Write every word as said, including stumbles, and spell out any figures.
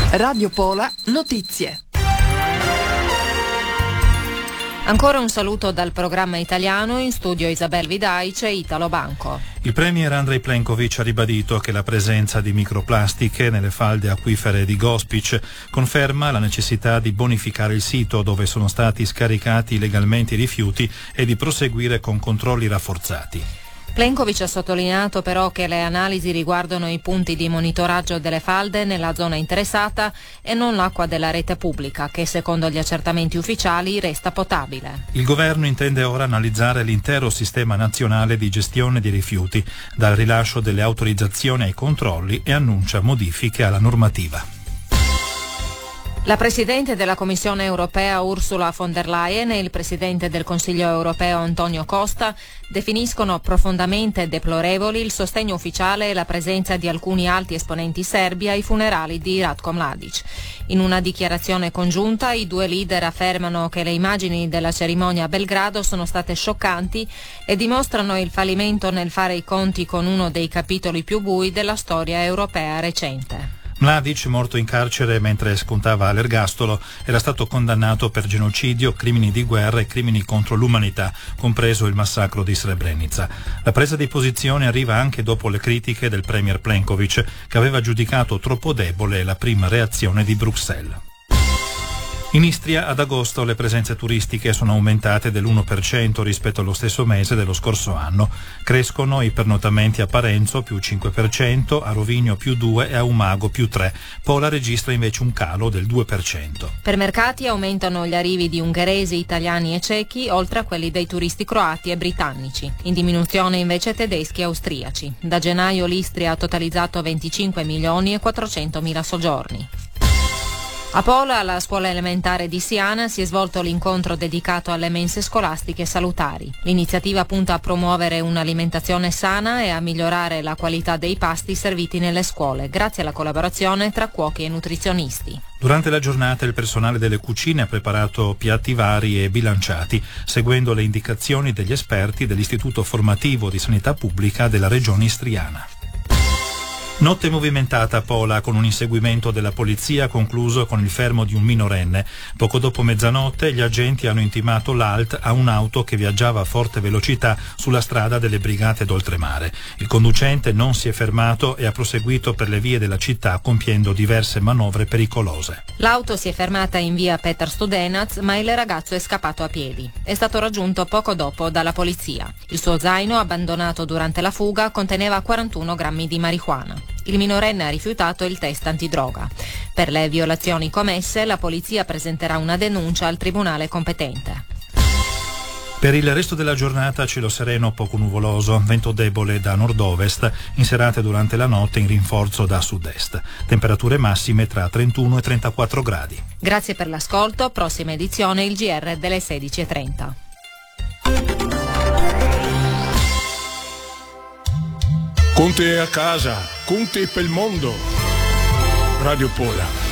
Radio Pola Notizie. Ancora un saluto dal programma italiano, in studio Isabel Vidaice, Italo Banco. Il premier Andrej Plenković ha ribadito che la presenza di microplastiche nelle falde acquifere di Gospić conferma la necessità di bonificare il sito dove sono stati scaricati illegalmente i rifiuti e di proseguire con controlli rafforzati. Plenković ha sottolineato però che le analisi riguardano i punti di monitoraggio delle falde nella zona interessata e non l'acqua della rete pubblica, che secondo gli accertamenti ufficiali resta potabile. Il governo intende ora analizzare l'intero sistema nazionale di gestione dei rifiuti, dal rilascio delle autorizzazioni ai controlli, e annuncia modifiche alla normativa. La Presidente della Commissione europea Ursula von der Leyen e il Presidente del Consiglio europeo Antonio Costa definiscono profondamente deplorevoli il sostegno ufficiale e la presenza di alcuni alti esponenti serbi ai funerali di Ratko Mladić. In una dichiarazione congiunta i due leader affermano che le immagini della cerimonia a Belgrado sono state scioccanti e dimostrano il fallimento nel fare i conti con uno dei capitoli più bui della storia europea recente. Mladić, morto in carcere mentre scontava l'ergastolo, era stato condannato per genocidio, crimini di guerra e crimini contro l'umanità, compreso il massacro di Srebrenica. La presa di posizione arriva anche dopo le critiche del premier Plenković, che aveva giudicato troppo debole la prima reazione di Bruxelles. In Istria ad agosto le presenze turistiche sono aumentate dell'uno per cento rispetto allo stesso mese dello scorso anno. Crescono i pernottamenti a Parenzo più cinque per cento, a Rovigno più due per cento e a Umago più tre per cento. Pola registra invece un calo del due per cento. Per mercati aumentano gli arrivi di ungheresi, italiani e cechi, oltre a quelli dei turisti croati e britannici. In diminuzione invece tedeschi e austriaci. Da gennaio l'Istria ha totalizzato venticinque milioni e quattrocentomila soggiorni. A Pola, alla scuola elementare di Siana, si è svolto l'incontro dedicato alle mense scolastiche salutari. L'iniziativa punta a promuovere un'alimentazione sana e a migliorare la qualità dei pasti serviti nelle scuole, grazie alla collaborazione tra cuochi e nutrizionisti. Durante la giornata il personale delle cucine ha preparato piatti vari e bilanciati, seguendo le indicazioni degli esperti dell'Istituto Formativo di Sanità Pubblica della Regione Istriana. Notte movimentata a Pola, con un inseguimento della polizia concluso con il fermo di un minorenne. Poco dopo mezzanotte gli agenti hanno intimato l'A L T a un'auto che viaggiava a forte velocità sulla strada delle Brigate d'Oltremare. Il conducente non si è fermato e ha proseguito per le vie della città compiendo diverse manovre pericolose. L'auto si è fermata in via Petar Studenac, ma il ragazzo è scappato a piedi. È stato raggiunto poco dopo dalla polizia. Il suo zaino, abbandonato durante la fuga, conteneva quarantuno grammi di marijuana. Il minorenne ha rifiutato il test antidroga. Per le violazioni commesse, la polizia presenterà una denuncia al tribunale competente. Per il resto della giornata cielo sereno poco nuvoloso, vento debole da nord-ovest, in serate durante la notte in rinforzo da sud-est. Temperature massime tra trentuno e trentaquattro gradi. Grazie per l'ascolto, prossima edizione il G R delle sedici e trenta. Con te a casa, con te per il mondo. Radio Pola.